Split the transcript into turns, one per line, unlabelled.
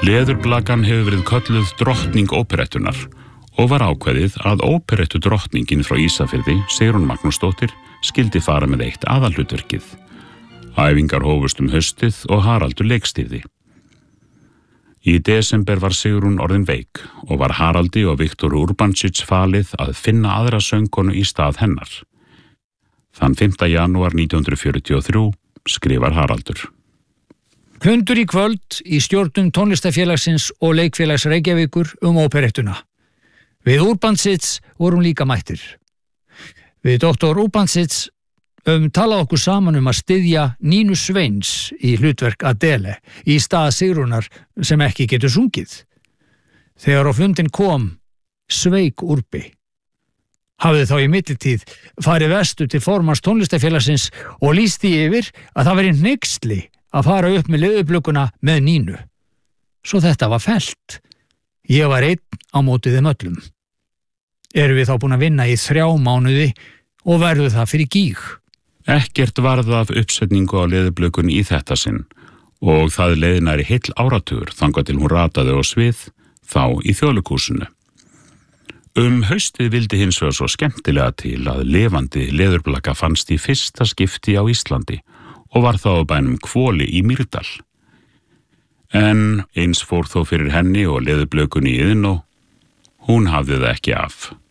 Leðurblakan hefur verið kölluð drottning óperettunar og var ákveðið að óperettu drottningin frá Ísafirði, Sigrún Magnúsdóttir, skildi fara með eitt aðalhlutverkið. Æfingar hófust haustið og Haraldur leikstýrði. Í desember var Sigrún orðin veik og var Haraldi og Viktor Urbancic falið að finna aðra söngkonu í stað hennar. Þann 5. janúar 1943 skrifar Haraldur.
Fundur í kvöld í stjórnum tónlistafélagsins og leikfélags Reykjavíkur óperettuna. Við Urbancic vorum líka mættir. Við doktor Urbancic talað okkur saman að styðja Nínu Sveins í hlutverk Adele í stað Sigrúnar sem ekki getur sungið. Þegar á fundin kom, sveik Urbi. Hafði þá í millitíð farið vestur til formanns tónlistafélagsins og lýsti yfir að það væri hneyksli að fara upp með leðurblökuna með Nínu. Svo þetta var fellt. Ég var einn á móti þeim öllum. Erum við þá búin að vinna í 3 mánuði og verður það fyrir gíg.
Ekkert varð af uppsetningu á leðurblökunni í þetta sinn og það leið nærri heill áratugur þangað til hún rataði á svið, þá í Þjóðleikhúsinu. Haustið vildi hins vegar svo skemmtilega til að lifandi leðurblaka fannst í fyrsta skipti á Íslandi og var þá á bænum Hvoli í Mýrdal. En eins fór þó fyrir henni og leðurblökunni í Iðnó, hún hafði það ekki af.